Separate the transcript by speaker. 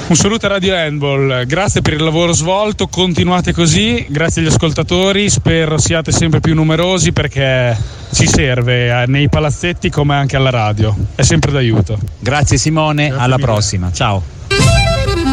Speaker 1: Un saluto a Radio Handball, grazie per il lavoro svolto, continuate così, grazie agli ascoltatori, spero siate sempre più numerosi perché ci serve nei palazzetti come anche alla radio, è sempre d'aiuto.
Speaker 2: Grazie Simone,
Speaker 1: Grazie
Speaker 2: alla
Speaker 1: mille.
Speaker 2: prossima, ciao.